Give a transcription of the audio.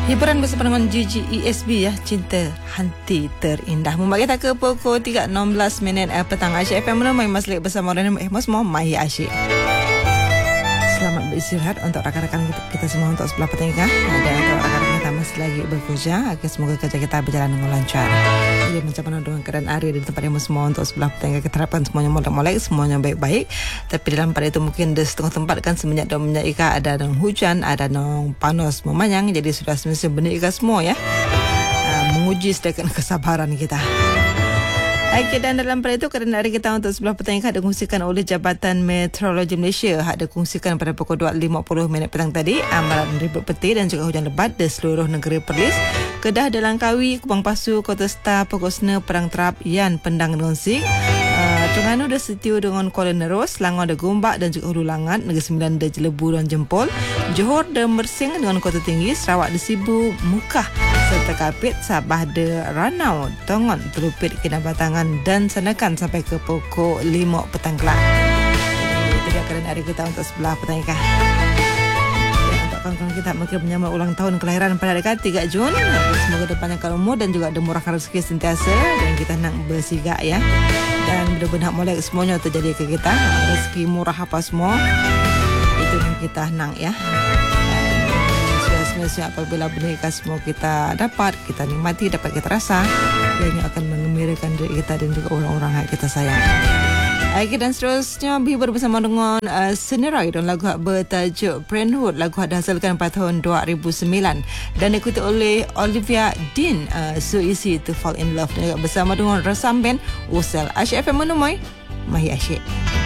Hiburan bersama dengan GGESB ya, Cinta Hati Terindah. Membagi kita ke pukul 3.16 petang. Asyik FM menemui Mas Lik bersama dengan Mas Mahi Asyik. Selamat beristirahat untuk rakan-rakan kita semua untuk sebelah petang. Dan untuk rakan-rakan kita masih lagi bekerja, semoga kerja kita berjalan dengan lancar. Jadi macam mana dengan keadaan area di tempat yang semua untuk sebelah petang, kita harapkan semuanya molek-molek, semuanya baik-baik. Tapi dalam pada itu mungkin di setengah tempat kan semenjak dan menjadi ada nang hujan, ada nang panas memanyang, jadi sudah semestinya benih semua ya. Menguji sedikit kesabaran kita. Okey, dan dalam pada itu keadaan area kita untuk sebelah petang ada dikongsikan oleh Jabatan Meteorologi Malaysia. Ada dikongsikan pada pukul 2.50 petang tadi, amaran ribut petir dan juga hujan lebat di seluruh negeri Perlis. Kedah, Langkawi, Kubang Pasu, Kota Star, Pokok Sena, Perang Terap, Yan, Pendang dengan Sing. Terengganu dah setiu dengan Kuala Nerus, Selangor ada Gombak dan juga Hulu Langat, Negeri Sembilan ada Jelebu dan Jempol, Johor ada Mersing dengan Kota Tinggi, Sarawak ada Sibu, Mukah serta Kapit, Sabah ada Ranau, Tongon, Telupit, Kinabatangan dan Sanakan sampai ke pukul 5 petang kelak. Itu dia keadaan hari kita untuk sebelah petang kah. Kawan-kawan kita mungkin menyambut ulang tahun kelahiran pada dekat 3 Jun. Semoga dipanjangkan umur dan juga dimurahkan rezeki sentiasa, dan kita nak bersigap ya. Dan benar-benar molek semuanya terjadi ke kita. Rezeki murah apa semua, itu yang kita nak ya. Semestinya apabila benar semua kita dapat, kita nikmati, dapat kita rasa, ianya akan mengembirakan diri kita dan juga orang-orang yang kita sayang. Okay, dan seterusnya berhibur bersama dengan Senerai dan lagu bertajuk Brentwood. Lagu dihasilkan pada tahun 2009 dan diikuti oleh Olivia Dean, So Easy to Fall in Love, dan juga bersama dengan Rasam Band Usel. Asyik FM menemui Mahi Asyik.